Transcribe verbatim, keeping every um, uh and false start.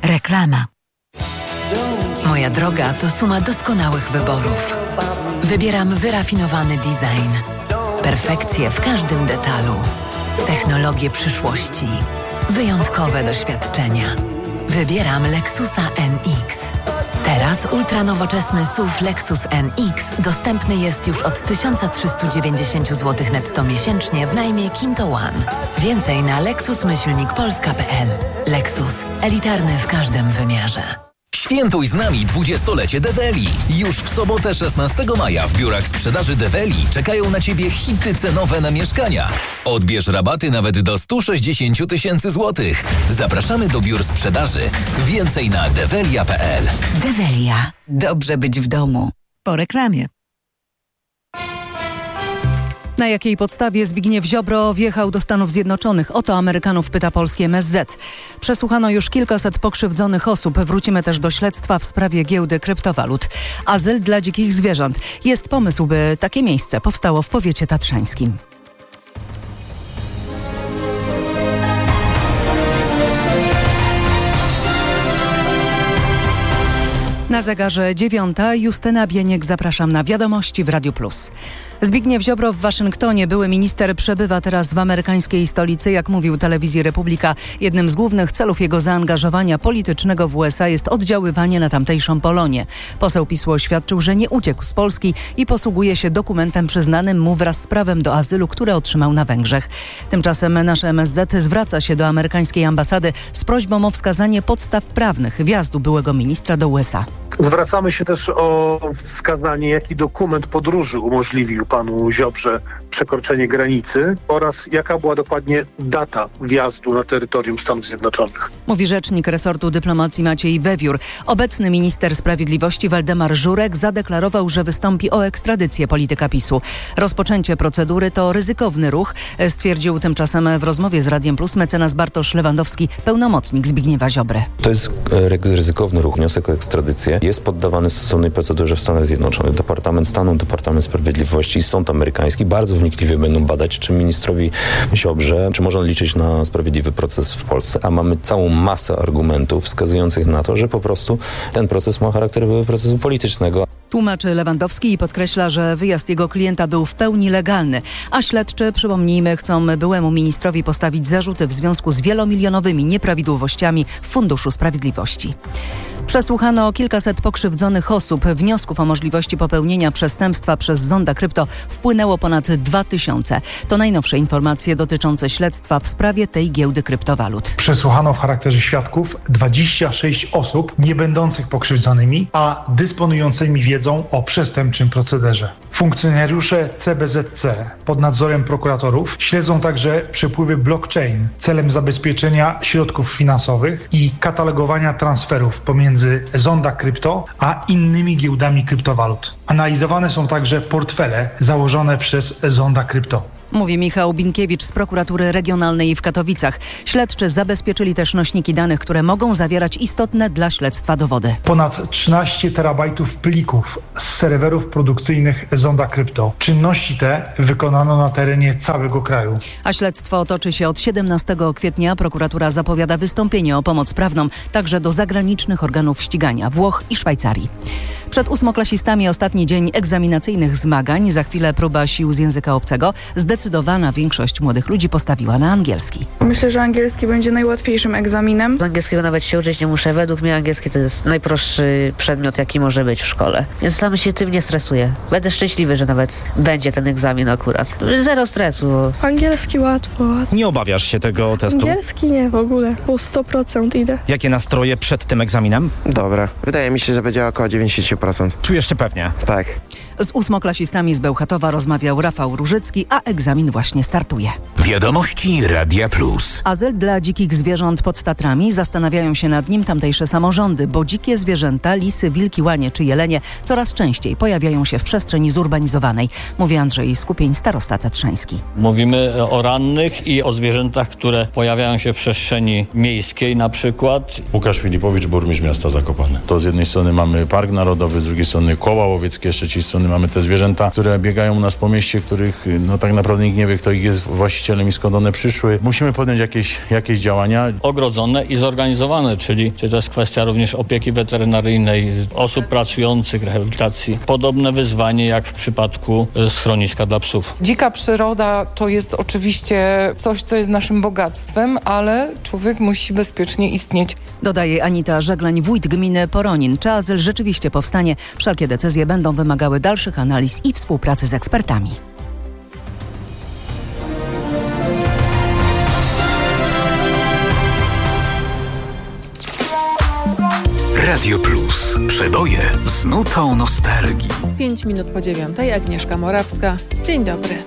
Reklama. Moja droga to suma doskonałych wyborów. Wybieram wyrafinowany design. Perfekcję w każdym detalu. Technologie przyszłości. Wyjątkowe doświadczenia. Wybieram Lexusa N X. Teraz ultranowoczesny S U V Lexus N X dostępny jest już od tysiąc trzysta dziewięćdziesiąt złotych netto miesięcznie w najmie Kinto One. Więcej na lexus myślnik polska kropka p l. Lexus. Elitarny w każdym wymiarze. Świętuj z nami dwudziestolecie Develi. Już w sobotę szesnastego maja w biurach sprzedaży Develi czekają na Ciebie hity cenowe na mieszkania. Odbierz rabaty nawet do sto sześćdziesiąt tysięcy złotych. Zapraszamy do biur sprzedaży. Więcej na develia kropka p l. Develia. Dobrze być w domu. Po reklamie. Na jakiej podstawie Zbigniew Ziobro wjechał do Stanów Zjednoczonych? O to Amerykanów pyta polskie M S Z. Przesłuchano już kilkaset pokrzywdzonych osób. Wrócimy też do śledztwa w sprawie giełdy kryptowalut. Azyl dla dzikich zwierząt. Jest pomysł, by takie miejsce powstało w powiecie tatrzańskim. Na zegarze dziewiąta. Justyna Bieniek, zapraszam na Wiadomości w Radiu Plus. Zbigniew Ziobro w Waszyngtonie, były minister, przebywa teraz w amerykańskiej stolicy. Jak mówił Telewizji Republika, jednym z głównych celów jego zaangażowania politycznego w U S A jest oddziaływanie na tamtejszą Polonię. Poseł PiS-u oświadczył, że nie uciekł z Polski i posługuje się dokumentem przyznanym mu wraz z prawem do azylu, które otrzymał na Węgrzech. Tymczasem nasz M S Z zwraca się do amerykańskiej ambasady z prośbą o wskazanie podstaw prawnych wjazdu byłego ministra do U S A. Zwracamy się też o wskazanie, jaki dokument podróży umożliwił panu Ziobrze przekroczenie granicy oraz jaka była dokładnie data wjazdu na terytorium Stanów Zjednoczonych. Mówi rzecznik resortu dyplomacji Maciej Wewiór. Obecny minister sprawiedliwości Waldemar Żurek zadeklarował, że wystąpi o ekstradycję polityka PiS-u. Rozpoczęcie procedury to ryzykowny ruch, stwierdził tymczasem w rozmowie z Radiem Plus mecenas Bartosz Lewandowski, pełnomocnik Zbigniewa Ziobry. To jest ryzykowny ruch. Wniosek o ekstradycję jest poddawany stosownej procedurze w Stanach Zjednoczonych. Departament Stanu, Departament Sprawiedliwości i Sąd Amerykański bardzo wnikliwie będą badać, czy ministrowi Ziobrze, czy może on liczyć na sprawiedliwy proces w Polsce. A mamy całą masę argumentów wskazujących na to, że po prostu ten proces ma charakter procesu politycznego. Tłumaczy Lewandowski i podkreśla, że wyjazd jego klienta był w pełni legalny, a śledczy, przypomnijmy, chcą byłemu ministrowi postawić zarzuty w związku z wielomilionowymi nieprawidłowościami w Funduszu Sprawiedliwości. Przesłuchano kilkaset pokrzywdzonych osób. Wniosków o możliwości popełnienia przestępstwa przez zonda krypto wpłynęło ponad dwa tysiące. To najnowsze informacje dotyczące śledztwa w sprawie tej giełdy kryptowalut. Przesłuchano w charakterze świadków dwadzieścia sześć osób nie będących pokrzywdzonymi, a dysponującymi wiedzą o przestępczym procederze. Funkcjonariusze C B Z C pod nadzorem prokuratorów śledzą także przepływy blockchain celem zabezpieczenia środków finansowych i katalogowania transferów pomiędzy zonda krypto a innymi giełdami kryptowalut. Analizowane są także portfele założone przez zonda krypto. Mówi Michał Binkiewicz z prokuratury regionalnej w Katowicach. Śledczy zabezpieczyli też nośniki danych, które mogą zawierać istotne dla śledztwa dowody. Ponad trzynaście terabajtów plików z serwerów produkcyjnych zonda krypto. Czynności te wykonano na terenie całego kraju. A śledztwo toczy się od siedemnastego kwietnia. Prokuratura zapowiada wystąpienie o pomoc prawną także do zagranicznych organów ścigania Włoch i Szwajcarii. Przed ósmoklasistami ostatni dzień egzaminacyjnych zmagań. Za chwilę próba sił z języka obcego. Zdecydowana większość młodych ludzi postawiła na angielski. Myślę, że angielski będzie najłatwiejszym egzaminem. Z angielskiego nawet się uczyć nie muszę. Według mnie angielski to jest najprostszy przedmiot, jaki może być w szkole. Więc sam się tym nie stresuję. Będę szczęśliwy, że nawet będzie ten egzamin akurat. Zero stresu. Angielski łatwo, łatwo. Nie obawiasz się tego testu? Angielski nie w ogóle. Po sto procent idę. Jakie nastroje przed tym egzaminem? Dobre. Wydaje mi się, że będzie około dziewięćdziesiąt procent. Czujesz się pewnie? Tak. Z ósmoklasistami z Bełchatowa rozmawiał Rafał Różycki, a egzamin właśnie startuje. Wiadomości Radia Plus. Azyl dla dzikich zwierząt pod Tatrami. Zastanawiają się nad nim tamtejsze samorządy, bo dzikie zwierzęta, lisy, wilki, łanie czy jelenie coraz częściej pojawiają się w przestrzeni zurbanizowanej. Mówi Andrzej Skupień, starosta tatrzański. Mówimy o rannych i o zwierzętach, które pojawiają się w przestrzeni miejskiej na przykład. Łukasz Filipowicz, burmistrz miasta Zakopane. To z jednej strony mamy Park Narodowy, z drugiej strony koła łowieckie, z trzeciej strony strony mamy te zwierzęta, które biegają u nas po mieście, których no tak naprawdę nikt nie wie, kto ich jest właścicielem i skąd one przyszły. Musimy podjąć jakieś, jakieś działania. Ogrodzone i zorganizowane, czyli, czyli to jest kwestia również opieki weterynaryjnej, osób pracujących, rehabilitacji. Podobne wyzwanie jak w przypadku schroniska dla psów. Dzika przyroda to jest oczywiście coś, co jest naszym bogactwem, ale człowiek musi bezpiecznie istnieć. Dodaje Anita Żeglań, wójt gminy Poronin. Czy azyl rzeczywiście powstanie? Wszelkie decyzje będą wymagały dalszych analiz i współpracy z ekspertami. Radio Plus. Przeboje z nutą nostalgii. Pięć minut po dziewiątej. Agnieszka Morawska. Dzień dobry.